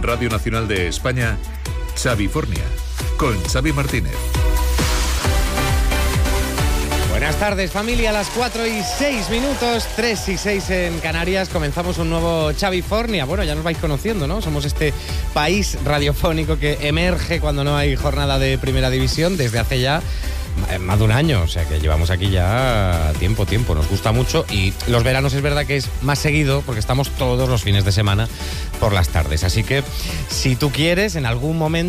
En Radio Nacional de España, Xavifornia, con Xavi Martínez. Buenas tardes, familia. A las 4:06, 3:06 en Canarias. Comenzamos un nuevo Xavifornia. Bueno, ya nos vais conociendo, ¿no? Somos este país radiofónico que emerge cuando no hay jornada de primera división desde hace ya más de un año. O sea que llevamos aquí ya tiempo. Nos gusta mucho. Y los veranos es verdad que es más seguido porque estamos todos los fines de semana por las tardes. Así que si tú quieres, en algún momento